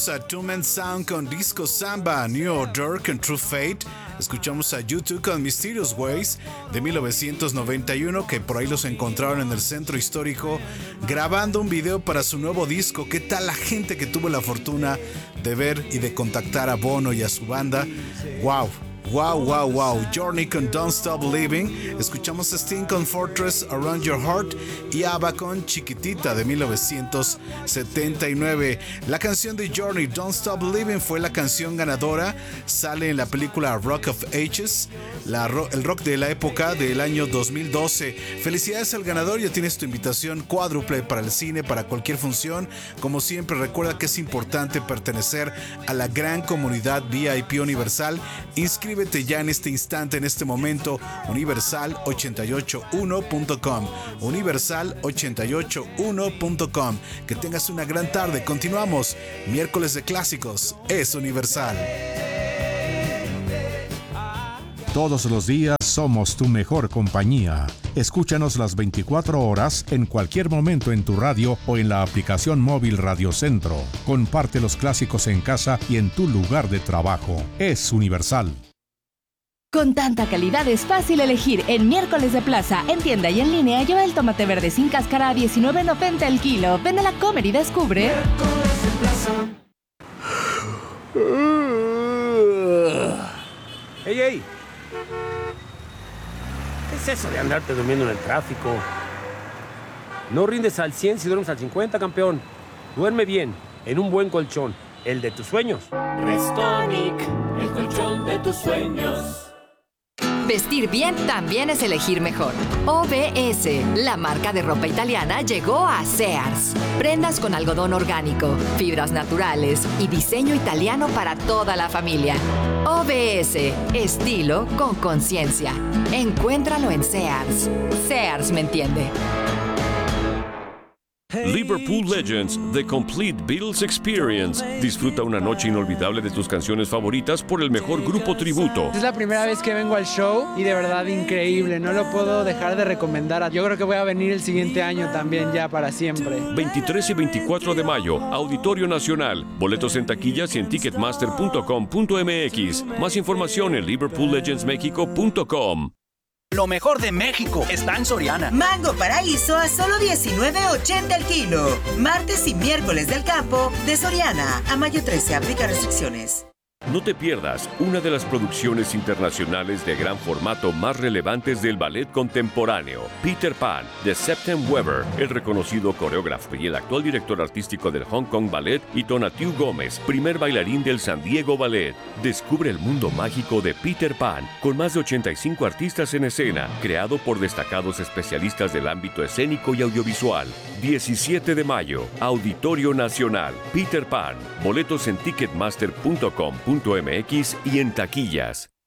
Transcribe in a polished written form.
A Two-Man Sound con Disco Samba, New Order con True Fate. Escuchamos a U2 con Mysterious Ways de 1991, que por ahí los encontraron en el centro histórico grabando un video para su nuevo disco. ¿Qué tal la gente que tuvo la fortuna de ver y de contactar a Bono y a su banda? ¡Wow! Wow, wow, wow. Journey con Don't Stop Believing. Escuchamos a Sting con Fortress Around Your Heart y ABBA con Chiquitita de 1979. La canción de Journey, Don't Stop Believing, fue la canción ganadora. Sale en la película Rock of Ages, el rock de la época del año 2012. Felicidades al ganador, ya tienes tu invitación cuádruple para el cine, para cualquier función. Como siempre, recuerda que es importante pertenecer a la gran comunidad VIP Universal. Inscríbete ya en este instante, en este momento, universal881.com, universal881.com. Que tengas una gran tarde. Continuamos. Miércoles de clásicos es Universal. Todos los días somos tu mejor compañía. Escúchanos las 24 horas en cualquier momento en tu radio o en la aplicación móvil Radio Centro. Comparte los clásicos en casa y en tu lugar de trabajo. Es Universal. Con tanta calidad es fácil elegir. En Miércoles de Plaza, en tienda y en línea, lleva el tomate verde sin cáscara a $19.90 el kilo. Ven a la Comer y descubre. Miércoles de Plaza. ¡Ey! ¿Qué es eso de andarte durmiendo en el tráfico? No rindes al 100 si duermes al 50, campeón. Duerme bien, en un buen colchón, el de tus sueños. Restonic, el colchón de tus sueños. Vestir bien también es elegir mejor. OVS, la marca de ropa italiana, llegó a Sears. Prendas con algodón orgánico, fibras naturales y diseño italiano para toda la familia. OVS, estilo con conciencia. Encuéntralo en Sears. Sears me entiende. Liverpool Legends, The Complete Beatles Experience. Disfruta una noche inolvidable de tus canciones favoritas por el mejor grupo tributo. Es la primera vez que vengo al show y de verdad increíble. No lo puedo dejar de recomendar. Yo creo que voy a venir el siguiente año también, ya para siempre. 23 y 24 de mayo, Auditorio Nacional. Boletos en taquillas y en ticketmaster.com.mx. Más información en liverpoollegendsmexico.com. Lo mejor de México está en Soriana. Mango Paraíso a solo $19.80 el kilo. Martes y miércoles del campo de Soriana. A mayo 13 aplica restricciones. No te pierdas una de las producciones internacionales de gran formato más relevantes del ballet contemporáneo, Peter Pan, de Septem Weber, el reconocido coreógrafo y el actual director artístico del Hong Kong Ballet, y Tonatiuh Gómez, primer bailarín del San Diego Ballet. Descubre el mundo mágico de Peter Pan, con más de 85 artistas en escena, creado por destacados especialistas del ámbito escénico y audiovisual. 17 de mayo, Auditorio Nacional, Peter Pan. Boletos en ticketmaster.com.mx y en taquillas.